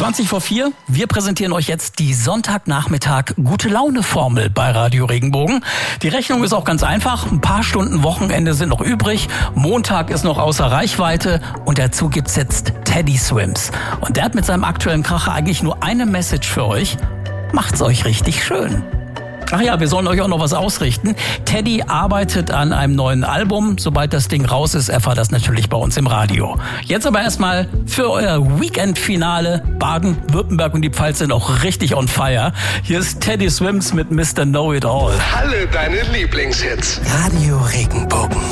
20 vor 4. Wir präsentieren euch jetzt die Sonntagnachmittag Gute-Laune-Formel bei Radio Regenbogen. Die Rechnung ist auch ganz einfach. Ein paar Stunden Wochenende sind noch übrig. Montag ist noch außer Reichweite. Und dazu gibt's jetzt Teddy Swims. Und der hat mit seinem aktuellen Kracher eigentlich nur eine Message für euch. Macht's euch richtig schön. Ach ja, wir sollen euch auch noch was ausrichten. Teddy arbeitet an einem neuen Album. Sobald das Ding raus ist, erfahrt das natürlich bei uns im Radio. Jetzt aber erstmal für euer Weekend-Finale. Baden, Württemberg und die Pfalz sind auch richtig on fire. Hier ist Teddy Swims mit Mr. Know-It-All. Alle deine Lieblingshits. Radio Regenbogen.